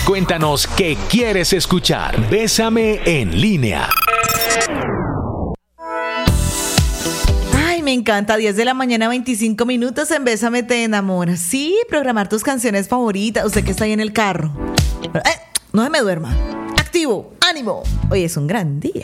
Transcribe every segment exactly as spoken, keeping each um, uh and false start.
Cuéntanos qué quieres escuchar. Bésame en línea. Ay, me encanta. diez de la mañana, veinticinco minutos en Bésame te enamora. Sí, programar tus canciones favoritas. Usted que está ahí en el carro. Eh, no se me duerma. Activo, ánimo. Hoy es un gran día.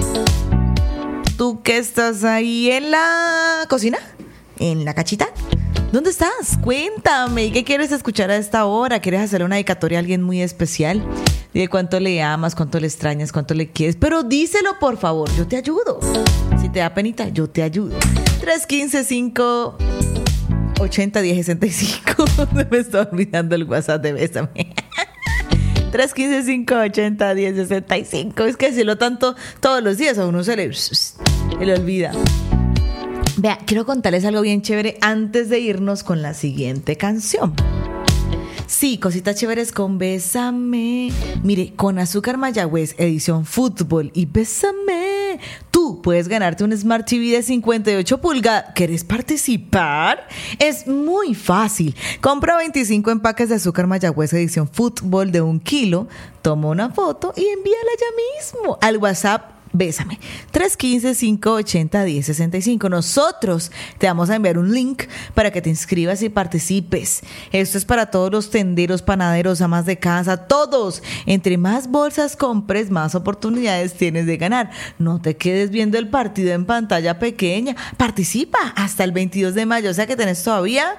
¿Tú que estás ahí en la cocina? ¿En la cachita? ¿Dónde estás? Cuéntame, ¿qué quieres escuchar a esta hora? ¿Quieres hacerle una dedicatoria a alguien muy especial? Dile cuánto le amas, cuánto le extrañas, cuánto le quieres. Pero díselo, por favor, yo te ayudo. Si te da penita, yo te ayudo. tres uno cinco, cinco ocho cero, uno cero seis cinco. Me está olvidando el WhatsApp de Bésame. tres uno cinco, cinco ocho cero, uno cero seis cinco. Es que decirlo tanto todos los días a uno se le, se le olvida. Vea, quiero contarles algo bien chévere antes de irnos con la siguiente canción. Sí, cositas chéveres con Bésame. Mire, con Azúcar Mayagüez, edición fútbol y Bésame, tú puedes ganarte un Smart T V de cincuenta y ocho pulgadas. ¿Quieres participar? Es muy fácil. Compra veinticinco empaques de Azúcar Mayagüez, edición fútbol de un kilo, toma una foto y envíala ya mismo al WhatsApp Bésame, tres uno cinco, cinco ocho cero, uno cero seis cinco. Nosotros te vamos a enviar un link para que te inscribas y participes. Esto es para todos los tenderos, panaderos, amas de casa, todos. Entre más bolsas compres, más oportunidades tienes de ganar. No te quedes viendo el partido en pantalla pequeña. Participa hasta el veintidós de mayo, o sea que tenés todavía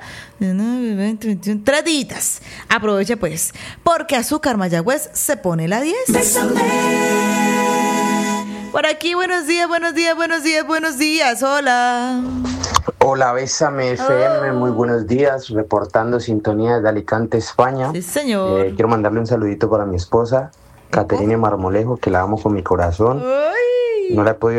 tres días. Aprovecha pues, porque Azúcar Mayagüez se pone la diez. Bésame. Por aquí, buenos días, buenos días, buenos días, buenos días, hola. Hola, Bésame F M, oh. Muy buenos días, reportando sintonía desde Alicante, España. Sí, señor. Eh, quiero mandarle un saludito para mi esposa, Caterine Marmolejo, que la amo con mi corazón. Ay. No la he podido